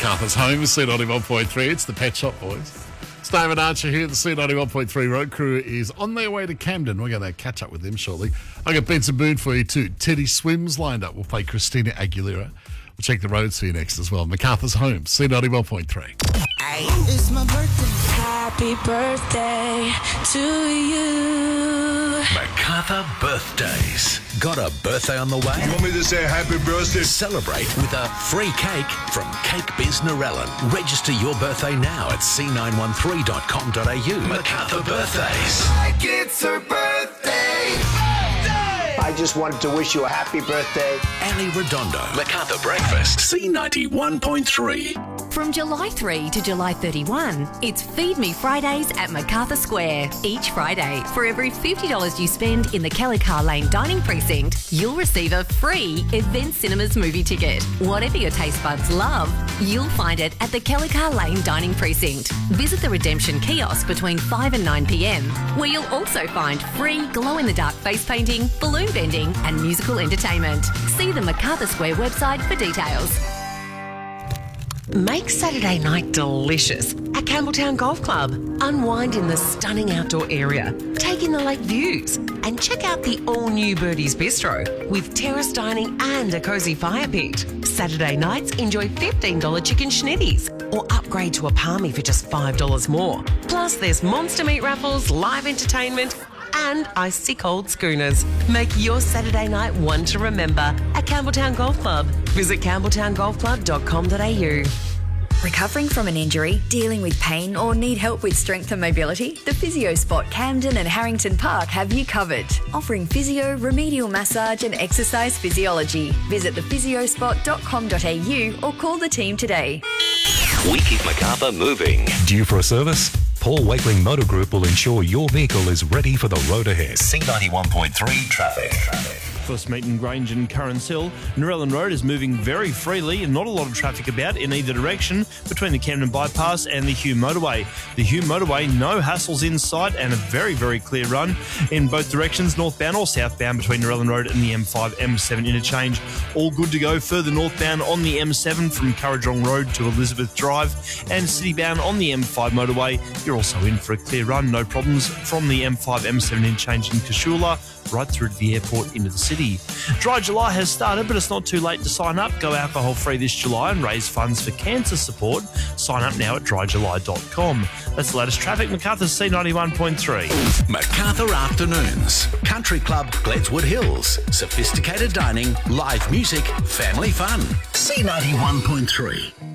MacArthur's home, C91.3. It's the Pet Shop Boys. It's David Archer here. The C91.3 road crew is on their way to Camden. We're going to catch up with them shortly. I've got Benson Boone for you too. Teddy Swims lined up. We'll play Christina Aguilera. We'll check the roads for you next as well. MacArthur's home, C91.3. It's my birthday. Happy birthday to you. MacArthur birthdays. Got a birthday on the way? You want me to say happy birthday? Celebrate with a free cake from Cake Biz Narellan. Register your birthday now at c913.com.au. MacArthur birthdays. Like it's her birthday. I just wanted to wish you a happy birthday. Annie Redondo. MacArthur breakfast. C91.3. From July 3 to July 31, it's Feed Me Fridays at MacArthur Square. Each Friday, for every $50 you spend in the Kellycar Lane Dining Precinct, you'll receive a free Event Cinemas movie ticket. Whatever your taste buds love, you'll find it at the Kellycar Lane Dining Precinct. Visit the Redemption Kiosk between 5 and 9 p.m, where you'll also find free glow-in-the-dark face painting, balloon bending and musical entertainment. See the MacArthur Square website for details. Make Saturday night delicious at Campbelltown Golf Club. Unwind in the stunning outdoor area, take in the lake views, and check out the all-new Birdie's Bistro with terrace dining and a cosy fire pit. Saturday nights, enjoy $15 chicken schnitties or upgrade to a palmy for just $5 more. Plus, there's monster meat raffles, live entertainment, and icy cold schooners. Make your Saturday night one to remember at Campbelltown Golf Club. Visit campbelltowngolfclub.com.au. Recovering from an injury, dealing with pain or need help with strength and mobility? The Physio Spot Camden and Harrington Park have you covered. Offering physio, remedial massage and exercise physiology. Visit thephysiospot.com.au or call the team today. We keep MacArthur moving. Due for a service? Paul Wakeling Motor Group will ensure your vehicle is ready for the road ahead. C91.3 traffic. For Smeaton Grange and Currans Hill, Narellan Road is moving very freely and not a lot of traffic about in either direction between the Camden Bypass and the Hume Motorway. The Hume Motorway, no hassles in sight and a very, very clear run in both directions, northbound or southbound between Narellan Road and the M5-M7 interchange. All good to go further northbound on the M7 from Currajong Road to Elizabeth Drive, and citybound on the M5 motorway. You're also in for a clear run, no problems from the M5-M7 interchange in Cashula right through to the airport into the city. Dry July has started, but it's not too late to sign up. Go alcohol-free this July and raise funds for cancer support. Sign up now at dryjuly.com. That's the latest traffic. MacArthur C91.3. MacArthur Afternoons. Country Club, Gledswood Hills. Sophisticated dining, live music, family fun. C91.3.